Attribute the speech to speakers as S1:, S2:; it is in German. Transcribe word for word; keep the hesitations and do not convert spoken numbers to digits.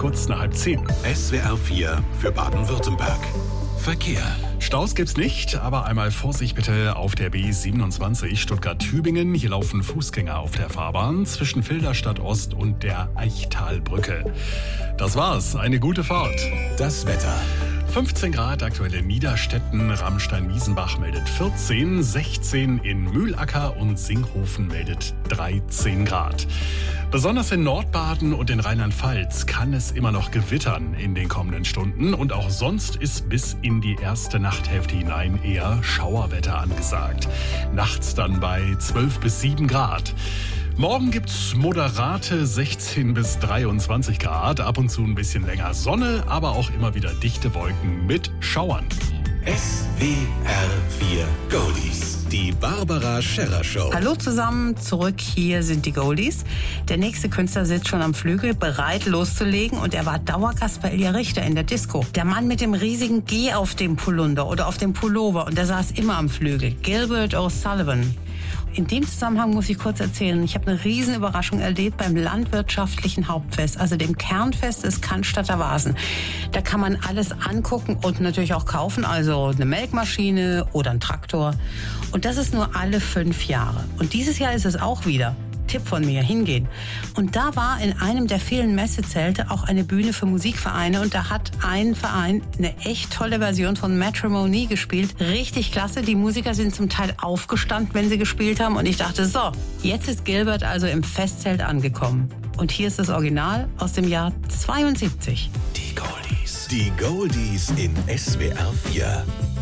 S1: kurz nach halb zehn.
S2: S W R vier für Baden-Württemberg. Verkehr.
S1: Staus gibt's nicht, aber einmal Vorsicht bitte auf der B siebenundzwanzig Stuttgart-Tübingen. Hier laufen Fußgänger auf der Fahrbahn zwischen Filderstadt Ost und der Eichtalbrücke. Das war's, eine gute Fahrt.
S2: Das Wetter.
S1: fünfzehn Grad aktuell in Niederstetten, Ramstein-Wiesenbach meldet vierzehn, sechzehn in Mühlacker und Singhofen meldet dreizehn Grad. Besonders in Nordbaden und in Rheinland-Pfalz kann es immer noch gewittern in den kommenden Stunden und auch sonst ist bis in die erste Nachthälfte hinein eher Schauerwetter angesagt. Nachts dann bei zwölf bis sieben Grad. Morgen gibt's moderate sechzehn bis dreiundzwanzig Grad, ab und zu ein bisschen länger Sonne, aber auch immer wieder dichte Wolken mit Schauern.
S2: S W R vier Goldies. Die Barbara Scherrer Show.
S3: Hallo zusammen, zurück, hier sind die Goldies. Der nächste Künstler sitzt schon am Flügel, bereit loszulegen und er war Dauergast bei Ilja Richter in der Disco. Der Mann mit dem riesigen G auf dem Polunder oder auf dem Pullover und der saß immer am Flügel, Gilbert O'Sullivan. In dem Zusammenhang muss ich kurz erzählen, ich habe eine riesen Überraschung erlebt beim landwirtschaftlichen Hauptfest, also dem Kernfest des Cannstatter Vasen. Da kann man alles angucken und natürlich auch kaufen, also eine Melkmaschine oder ein Traktor. Und das ist nur alle fünf Jahre. Und dieses Jahr ist es auch wieder. Tipp von mir, hingehen. Und da war in einem der vielen Messezelte auch eine Bühne für Musikvereine und da hat ein Verein eine echt tolle Version von Matrimony gespielt. Richtig klasse. Die Musiker sind zum Teil aufgestanden, wenn sie gespielt haben und ich dachte, so, jetzt ist Gilbert also im Festzelt angekommen. Und hier ist das Original aus dem Jahr zweiundsiebzig.
S2: Die Goldies. Die Goldies in S W R vier.